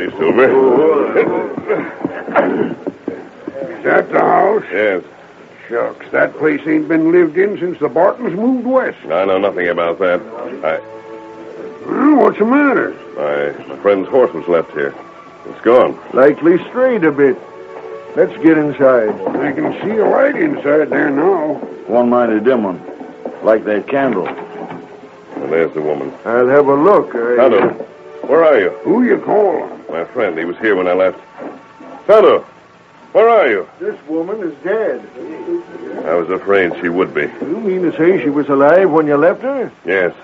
Steady, Silver. Is that the house? Yes. Shucks, that place ain't been lived in since the Bartons moved west. I know nothing about that. What's the matter? My friend's horse was left here. It's gone. Likely strayed a bit. Let's get inside. I can see a light inside there now. One mighty dim one. Like that candle. Well, there's the woman. I'll have a look. Tonto, where are you? Who you calling? My friend. He was here when I left. Tonto, where are you? This woman is dead. I was afraid she would be. You mean to say she was alive when you left her? Yes.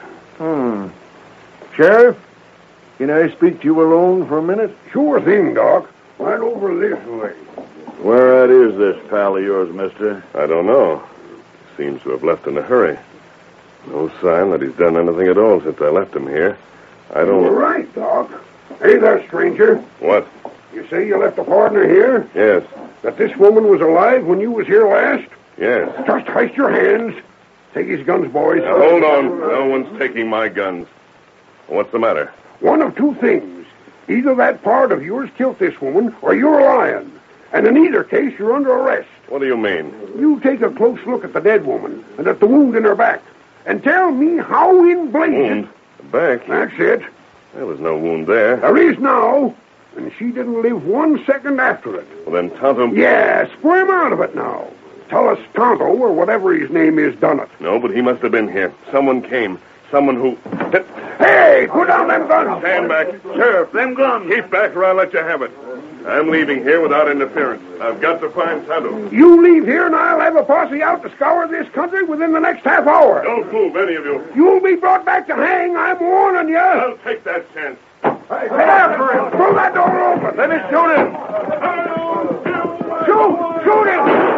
Sheriff, can I speak to you alone for a minute? Sure thing, Doc. Right over this way. Where at is this pal of yours, mister? I don't know. Seems to have left in a hurry. No sign that he's done anything at all since I left him here. I don't... You're right, Doc. Hey there, stranger. What? You say you left a partner here? Yes. That this woman was alive when you was here last? Yes. Just hoist your hands. Take his guns, boys. Now, hold on. No one's taking my guns. What's the matter? One of two things. Either that part of yours killed this woman, or you're lying. And in either case, you're under arrest. What do you mean? You take a close look at the dead woman and at the wound in her back. And tell me how in blazes... Wound? The back? That's it. There was no wound there. There is now. And she didn't live 1 second after it. Well, then Tonto... Yeah, squirm out of it now. Tell us Tonto, or whatever his name is, done it. No, but he must have been here. Someone came. Someone who... Hey, put down them guns. Stand back. Sheriff, them guns. Keep back or I'll let you have it. I'm leaving here without interference. I've got to find Tonto. You leave here and I'll have a posse out to scour this country within the next half hour. Don't move, any of you. You'll be brought back to hang, I'm warning you. I'll take that chance. Hey, get after him. Throw that door open. Let me shoot him. Shoot! Shoot him!